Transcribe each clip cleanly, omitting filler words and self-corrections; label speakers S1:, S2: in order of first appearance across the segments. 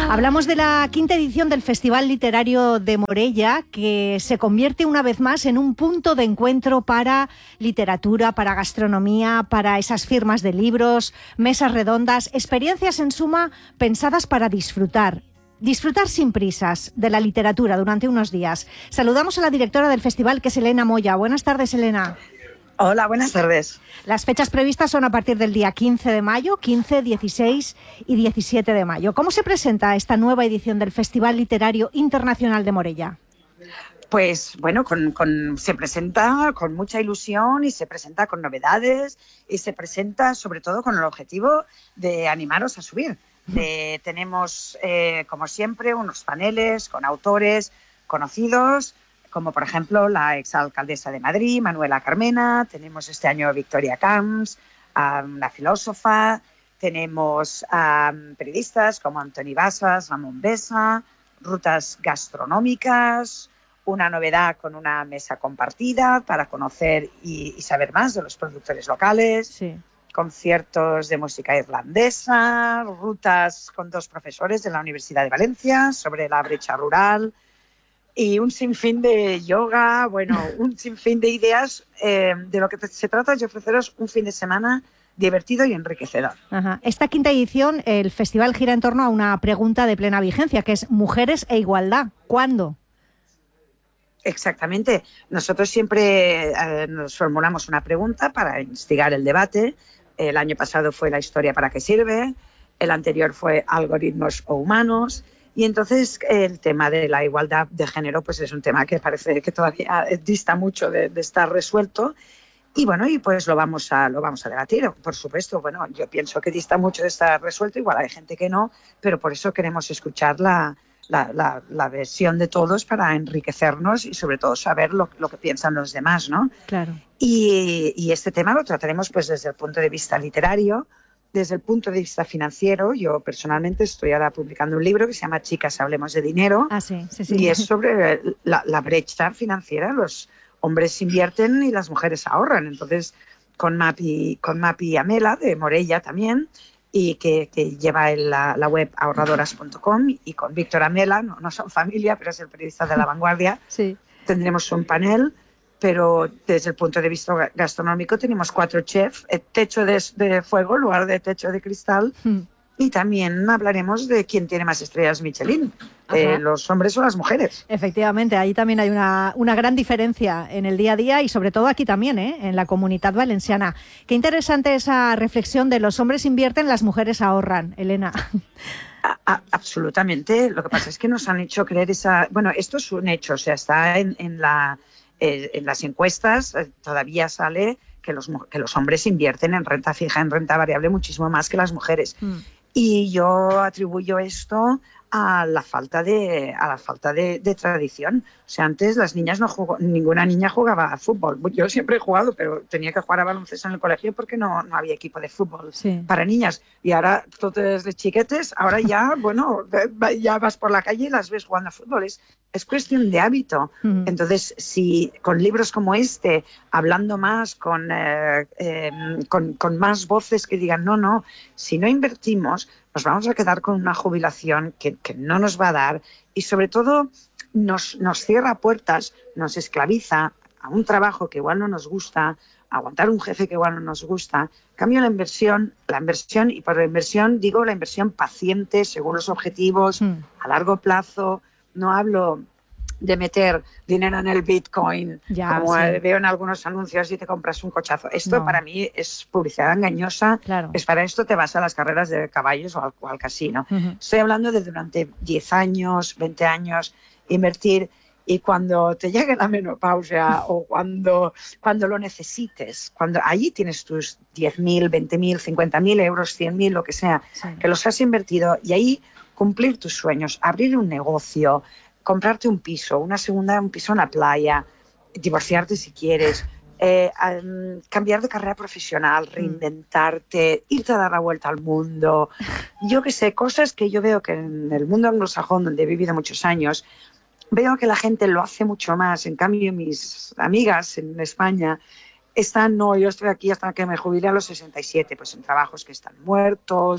S1: Hablamos de la quinta edición del Festival Literario de Morella, que se convierte una vez más en un punto de encuentro para literatura, para gastronomía, para esas firmas de libros, mesas redondas, experiencias en suma pensadas para disfrutar sin prisas de la literatura durante unos días. Saludamos a la directora del festival, que es Elena Moya. Buenas tardes, Elena.
S2: Hola, buenas tardes.
S1: Las fechas previstas son a partir del día 15 de mayo, 15, 16 y 17 de mayo. ¿Cómo se presenta esta nueva edición del Festival Literario Internacional de Morella?
S2: Pues bueno, se presenta con mucha ilusión y se presenta con novedades y se presenta sobre todo con el objetivo de animaros a subir. Tenemos, como siempre, unos paneles con autores conocidos, como por ejemplo la exalcaldesa de Madrid, Manuela Carmena. Tenemos este año Victoria Camps, una filósofa. Tenemos periodistas como Antoni Bassas, Ramón Besa, rutas gastronómicas, una novedad con una mesa compartida para conocer y saber más de los productores locales.
S1: Sí.
S2: Conciertos de música irlandesa, rutas con 2 profesores de la Universidad de Valencia sobre la brecha rural y un sinfín de yoga, un sinfín de ideas. De lo que se trata es de ofreceros un fin de semana divertido y enriquecedor.
S1: Ajá. Esta quinta edición, el festival gira en torno a una pregunta de plena vigencia, que es mujeres e igualdad. ¿Cuándo?
S2: Exactamente. Nosotros siempre nos formulamos una pregunta para instigar el debate. El año pasado fue la historia para qué sirve, el anterior fue algoritmos o humanos, y entonces el tema de la igualdad de género pues es un tema que parece que todavía dista mucho de estar resuelto. Y bueno, pues lo vamos a debatir. Por supuesto, yo pienso que dista mucho de estar resuelto, igual hay gente que no, pero por eso queremos escuchar la versión de todos para enriquecernos y sobre todo saber lo que piensan los demás, ¿no?
S1: Claro.
S2: Y este tema lo trataremos pues desde el punto de vista literario, desde el punto de vista financiero. Yo personalmente estoy ahora publicando un libro que se llama Chicas, hablemos de dinero.
S1: Sí.
S2: Y es sobre la brecha financiera. Los hombres invierten y las mujeres ahorran. Entonces, con Mapi Amela, de Morella también, y que lleva la web ahorradoras.com, y con Víctor Amela, no son familia, pero es el periodista de La Vanguardia.
S1: Sí.
S2: Tendremos un panel, pero desde el punto de vista gastronómico tenemos 4 chefs, techo de fuego en lugar de techo de cristal. Y también hablaremos de quién tiene más estrellas Michelin, los hombres o las mujeres.
S1: Efectivamente, ahí también hay una gran diferencia en el día a día y sobre todo aquí también, en la Comunitat Valenciana. Qué interesante esa reflexión de los hombres invierten, las mujeres ahorran, Elena.
S2: Absolutamente. Lo que pasa es que nos han hecho creer esa... Bueno, esto es un hecho, o sea, está en las encuestas, todavía sale que los hombres invierten en renta fija, en renta variable, muchísimo más que las mujeres. Y yo atribuyo esto a la falta de tradición. O sea, antes las niñas ninguna niña jugaba a fútbol. Yo siempre he jugado, pero tenía que jugar a baloncesto en el colegio porque no había equipo de fútbol para niñas. Y ahora, todos desde chiquetes, ahora ya, ya vas por la calle y las ves jugando a fútbol. Es cuestión de hábito. Entonces, si con libros como este, hablando más con más voces que digan, no, si no invertimos, nos vamos a quedar con una jubilación que no nos va a dar, y sobre todo nos cierra puertas, nos esclaviza a un trabajo que igual no nos gusta, a aguantar un jefe que igual no nos gusta. En cambio, la inversión, y por la inversión digo la inversión paciente, según los objetivos, a largo plazo. No hablo de meter dinero en el Bitcoin, veo en algunos anuncios, y te compras un cochazo. Esto para mí es publicidad engañosa.
S1: Claro.
S2: Es para esto te vas a las carreras de caballos o al casino. Estoy hablando de durante 10 años, 20 años, invertir, y cuando te llegue la menopausia o cuando lo necesites, cuando allí tienes tus 10.000, 20.000, 50.000 euros, 100.000, lo que sea, que los has invertido, y ahí cumplir tus sueños, abrir un negocio, comprarte un piso, un piso en la playa, divorciarte si quieres, cambiar de carrera profesional, reinventarte, irte a dar la vuelta al mundo. Yo qué sé, cosas que yo veo que en el mundo anglosajón, donde he vivido muchos años, veo que la gente lo hace mucho más. En cambio, mis amigas en España yo estoy aquí hasta que me jubile a los 67, pues en trabajos que están muertos,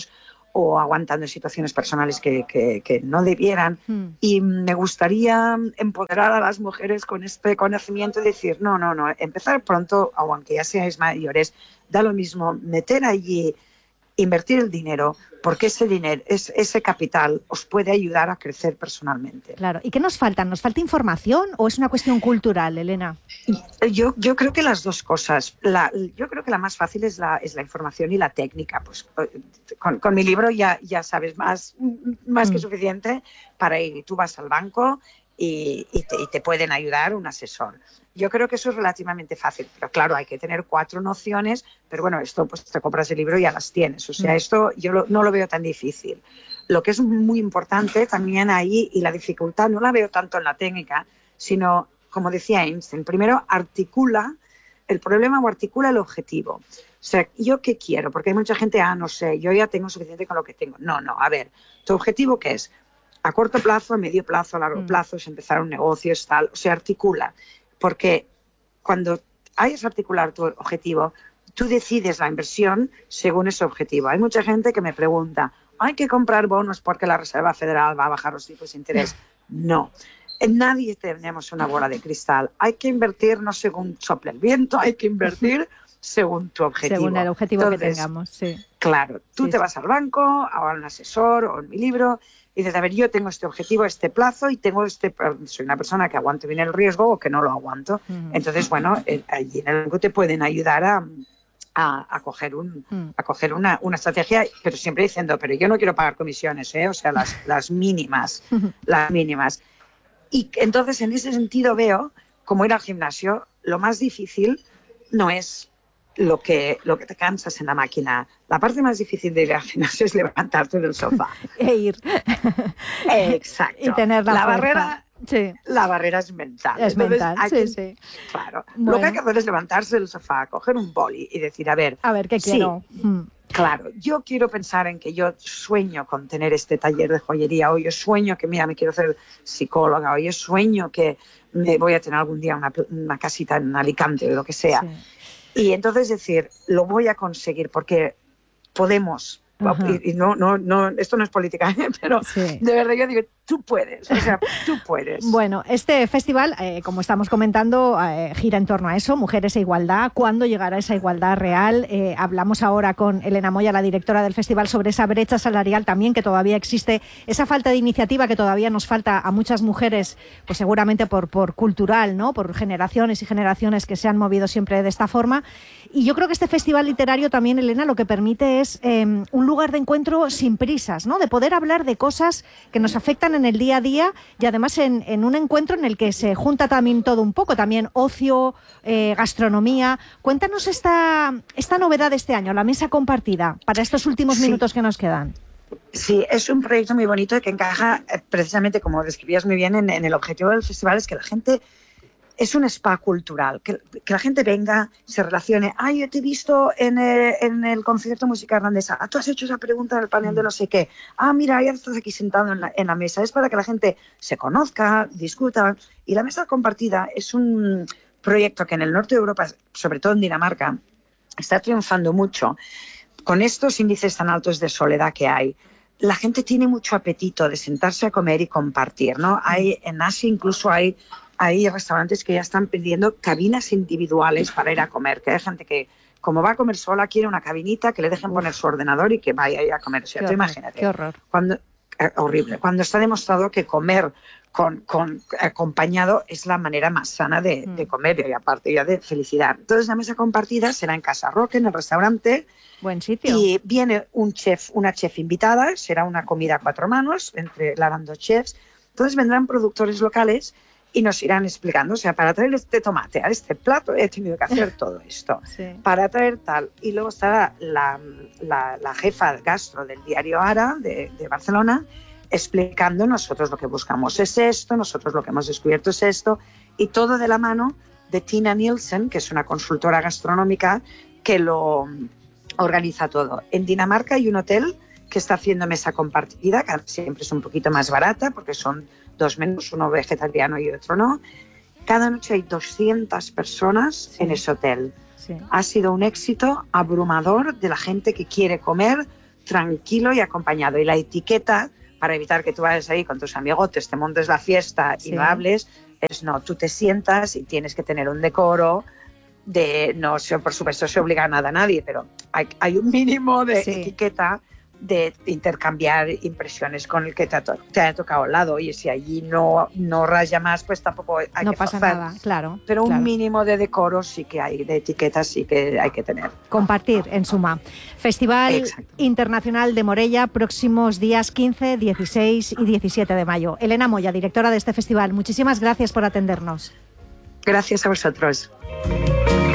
S2: o aguantando situaciones personales que no debieran. Y me gustaría empoderar a las mujeres con este conocimiento y decir, no, empezar pronto, o aunque ya seáis mayores, da lo mismo, meter allí, invertir el dinero, porque ese dinero, ese capital os puede ayudar a crecer personalmente.
S1: Claro. ¿Y qué nos falta? ¿Nos falta información o es una cuestión cultural, Elena?
S2: Yo creo que las dos cosas. Yo creo que la más fácil es la información y la técnica. Pues con mi libro ya sabes más que suficiente para ir. Tú vas al banco y te pueden ayudar un asesor. Yo creo que eso es relativamente fácil, pero claro, hay que tener 4 nociones, pero bueno, esto pues te compras el libro y ya las tienes. O sea, esto yo no lo veo tan difícil. Lo que es muy importante también ahí, y la dificultad no la veo tanto en la técnica, sino, como decía Einstein, primero articula el problema o articula el objetivo. O sea, ¿yo qué quiero? Porque hay mucha gente, no sé, yo ya tengo suficiente con lo que tengo. No, a ver, ¿tu objetivo qué es? A corto plazo, a medio plazo, a largo plazo, es empezar un negocio, es tal. O sea, articula. Porque cuando hayas articular tu objetivo, tú decides la inversión según ese objetivo. Hay mucha gente que me pregunta, ¿hay que comprar bonos porque la Reserva Federal va a bajar los tipos de interés? No. Nadie tenemos una bola de cristal. Hay que invertir no según sople el viento, hay que invertir según tu objetivo.
S1: Según el objetivo que tengamos, sí.
S2: Claro, tú te vas al banco, a un asesor o en mi libro, y dices, a ver, yo tengo este objetivo, este plazo, y soy una persona que aguanto bien el riesgo o que no lo aguanto. Entonces, bueno, allí en el banco te pueden ayudar a coger una estrategia, pero siempre diciendo, pero yo no quiero pagar comisiones, o sea, las mínimas, las mínimas. Y entonces, en ese sentido veo, como ir al gimnasio, lo más difícil no es lo que te cansas en la máquina. La parte más difícil de ir al gimnasio es levantarte del sofá.
S1: E ir.
S2: Exacto.
S1: Y tener la
S2: barrera.
S1: Sí.
S2: La barrera es mental.
S1: Es
S2: Entonces,
S1: mental, sí.
S2: Claro.
S1: Bueno.
S2: Lo que hay que hacer es levantarse del sofá, coger un boli y decir, a ver,
S1: ¿qué quiero?
S2: Claro, yo quiero pensar en que yo sueño con tener este taller de joyería, o yo sueño que, mira, me quiero hacer psicóloga, o yo sueño que me voy a tener algún día una casita en Alicante o lo que sea. Sí. Y entonces decir, lo voy a conseguir porque podemos. Y no, esto no es política, pero sí. De verdad yo digo, tú puedes, o sea, tú puedes.
S1: Bueno, este festival, como estamos comentando, gira en torno a eso, mujeres e igualdad. ¿Cuándo llegará esa igualdad real? Hablamos ahora con Elena Moya, la directora del festival, sobre esa brecha salarial también que todavía existe, esa falta de iniciativa que todavía nos falta a muchas mujeres, pues seguramente por cultural, ¿no? Por generaciones y generaciones que se han movido siempre de esta forma. Y yo creo que este festival literario también, Elena, lo que permite es un lugar de encuentro sin prisas, ¿no? De poder hablar de cosas que nos afectan en el día a día y además en un encuentro en el que se junta también todo un poco, también ocio, gastronomía. Cuéntanos esta novedad de este año, la mesa compartida, para estos últimos minutos que nos quedan.
S2: Sí, es un proyecto muy bonito que encaja precisamente, como describías muy bien, en el objetivo del festival, es que la gente... Es un spa cultural, que la gente venga, se relacione. Yo te he visto en el concierto música irlandesa. Tú has hecho esa pregunta en el panel de no sé qué. Mira, ya estás aquí sentado en la mesa. Es para que la gente se conozca, discuta. Y la mesa compartida es un proyecto que en el norte de Europa, sobre todo en Dinamarca, está triunfando mucho. Con estos índices tan altos de soledad que hay, la gente tiene mucho apetito de sentarse a comer y compartir, ¿no? En Asia incluso hay restaurantes que ya están pidiendo cabinas individuales para ir a comer, que hay gente que, como va a comer sola, quiere una cabinita que le dejen poner su ordenador y que vaya a comer. O sea, tú imagínate.
S1: Qué horror.
S2: Horrible. Cuando está demostrado que comer acompañado es la manera más sana de comer y aparte ya de felicidad. Entonces la mesa compartida será en Casa Roque, en el restaurante.
S1: Buen sitio.
S2: Y viene una chef invitada, será una comida a 4 manos, eran 2 chefs. Entonces vendrán productores locales y nos irán explicando, o sea, para traer este tomate a este plato he tenido que hacer todo esto, sí. Para traer tal. Y luego estará la jefa gastro del diario Ara de Barcelona explicando, nosotros lo que buscamos es esto, nosotros lo que hemos descubierto es esto, y todo de la mano de Tina Nielsen, que es una consultora gastronómica que lo organiza todo. En Dinamarca hay un hotel que está haciendo mesa compartida, que siempre es un poquito más barata porque son 2 menús, uno vegetariano y otro no. Cada noche hay 200 personas en ese hotel. Sí. Ha sido un éxito abrumador de la gente que quiere comer tranquilo y acompañado. Y la etiqueta, para evitar que tú vayas ahí con tus amigotes, te montes la fiesta y no hables, no, tú te sientas y tienes que tener un decoro. No, por supuesto, se obliga a nada a nadie, pero hay un mínimo de etiqueta de intercambiar impresiones con el que te haya tocado al lado. Y si allí no raya más, pues tampoco hay
S1: no
S2: que
S1: pasa
S2: forzar.
S1: nada, claro.
S2: Pero
S1: claro.
S2: Un mínimo de decoro sí que hay, de etiquetas sí que hay que tener.
S1: Compartir, en suma. Festival Internacional de Morella, próximos días 15, 16 y 17 de mayo. Elena Moya, directora de este festival, muchísimas gracias por atendernos.
S2: Gracias a vosotros.